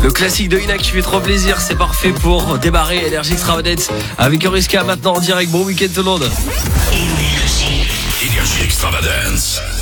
Le classique de Ina qui fait trop plaisir, c'est parfait pour démarrer Énergie Extravagance avec Euriska maintenant en direct. Bon week-end tout le monde. Énergie Extravagance.